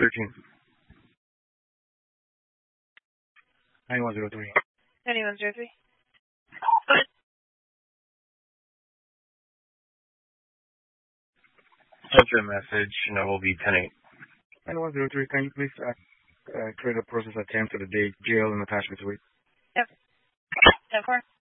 13. 9103. 9103. Sent you a message, and it will be 10-8. 9103, can you please create a process attempt to the day jail and attachment to it? Yep. 10-4.